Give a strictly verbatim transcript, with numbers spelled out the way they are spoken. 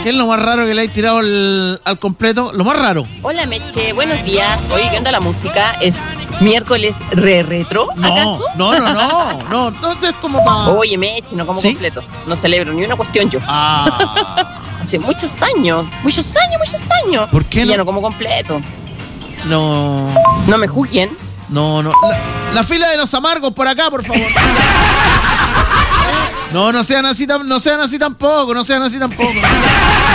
¿Qué es lo más raro que le hay tirado al, al completo? Lo más raro. Hola, Meche, buenos días. Oye, ¿qué onda la música? ¿Es miércoles re-retro, No, acaso? no, no, no, no, no, no es como para... Oye, Meche, no como ¿Sí? completo. No celebro ni una cuestión yo. Ah, Hace muchos años, muchos años, muchos años. ¿por qué Y no? ya no como completo. No, No me juzguen. no, no. La, la fila de los amargos por acá, por favor. No, no sean así, tam- no sean así tampoco, no sean así tampoco.